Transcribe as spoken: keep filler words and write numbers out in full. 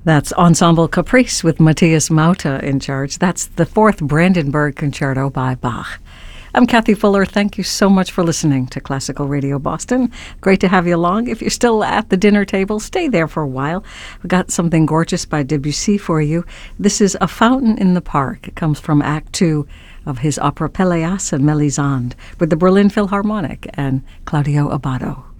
That's Ensemble Caprice with Matthias Mauta in charge. That's the fourth Brandenburg Concerto by Bach. I'm Kathy Fuller. Thank you so much for listening to Classical Radio Boston. Great to have you along. If you're still at the dinner table, stay there for a while. We've got something gorgeous by Debussy for you. This is A Fountain in the Park. It comes from Act Two of his opera Pelléas and Mélisande with the Berlin Philharmonic and Claudio Abbado.